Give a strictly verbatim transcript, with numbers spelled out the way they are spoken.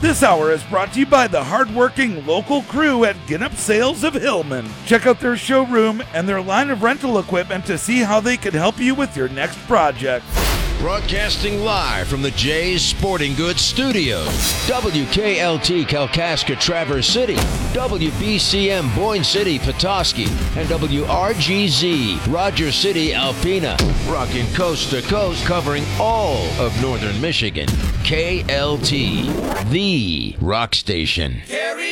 This hour is brought to you by the hardworking local crew at Ginup Sales of Hillman. Check out their showroom and their line of rental equipment to see how they could help you with your next project. Broadcasting live from the Jay's Sporting Goods Studios. W K L T Kalkaska Traverse City, W B C M Boyne City Petoskey, and W R G Z Rogers City Alpena. Rocking coast to coast, covering all of northern Michigan. K L T, the rock station. Carry